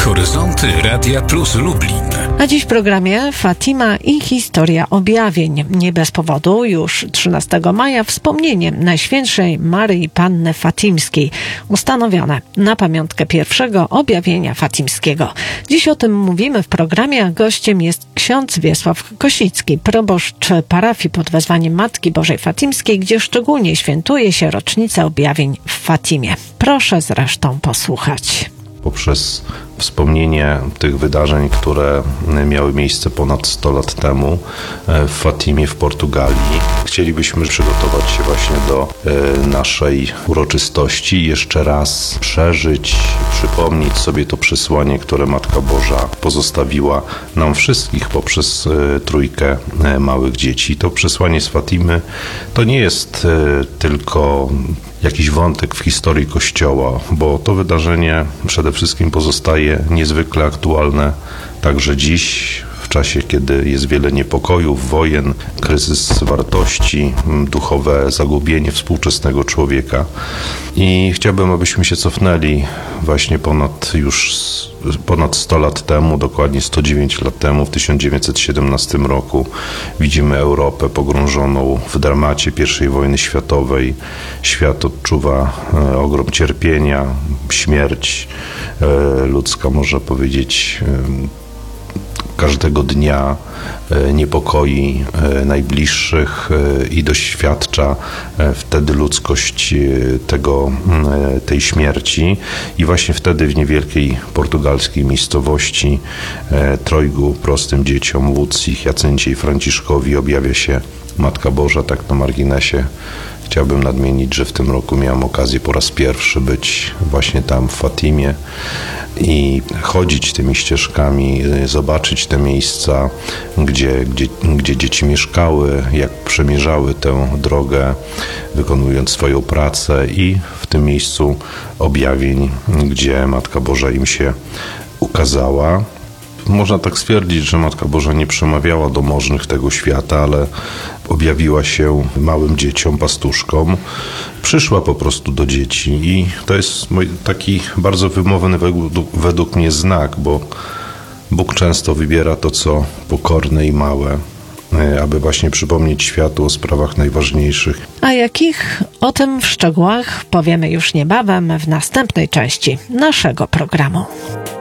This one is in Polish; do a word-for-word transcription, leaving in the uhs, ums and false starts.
Horyzonty Radia Plus Lublin. A dziś w programie Fatima i historia objawień. Nie bez powodu już trzynastego maja wspomnienie Najświętszej Maryi Panny Fatimskiej, ustanowione na pamiątkę pierwszego objawienia fatimskiego. Dziś o tym mówimy w programie, a gościem jest ksiądz Wiesław Kosicki, proboszcz parafii pod wezwaniem Matki Bożej Fatimskiej, gdzie szczególnie świętuje się rocznicę objawień w Fatimie. Proszę zresztą posłuchać. Poprzez wspomnienie tych wydarzeń, które miały miejsce ponad sto lat temu w Fatimie w Portugalii, chcielibyśmy przygotować się właśnie do naszej uroczystości i jeszcze raz przeżyć, przypomnieć sobie to przesłanie, które Matka Boża pozostawiła nam wszystkich poprzez trójkę małych dzieci. To przesłanie z Fatimy to nie jest tylko jakiś wątek w historii Kościoła, bo to wydarzenie przede wszystkim pozostaje niezwykle aktualne także dziś, w czasie, kiedy jest wiele niepokojów, wojen, kryzys wartości, duchowe zagubienie współczesnego człowieka. I chciałbym, abyśmy się cofnęli właśnie ponad już ponad sto lat temu, dokładnie sto dziewięć lat temu, w tysiąc dziewięćset siedemnastym roku. Widzimy Europę pogrążoną w dramacie pierwszej wojny światowej. Świat odczuwa e, ogrom cierpienia, śmierć e, ludzka, można powiedzieć, e, każdego dnia niepokoi najbliższych i doświadcza wtedy ludzkość tego, tej śmierci. I właśnie wtedy w niewielkiej portugalskiej miejscowości trojgu prostym dzieciom, Łucji, Jacyncie i Franciszkowi objawia się Matka Boża. Tak na marginesie chciałbym nadmienić, że w tym roku miałem okazję po raz pierwszy być właśnie tam w Fatimie i chodzić tymi ścieżkami, zobaczyć te miejsca, gdzie, gdzie, gdzie dzieci mieszkały, jak przemierzały tę drogę, wykonując swoją pracę, i w tym miejscu objawień, gdzie Matka Boża im się ukazała. Można tak stwierdzić, że Matka Boża nie przemawiała do możnych tego świata, ale objawiła się małym dzieciom, pastuszkom. Przyszła po prostu do dzieci i to jest mój taki bardzo wymowny według, według mnie znak, bo Bóg często wybiera to, co pokorne i małe, aby właśnie przypomnieć światu o sprawach najważniejszych. A jakich? O tym w szczegółach powiemy już niebawem w następnej części naszego programu.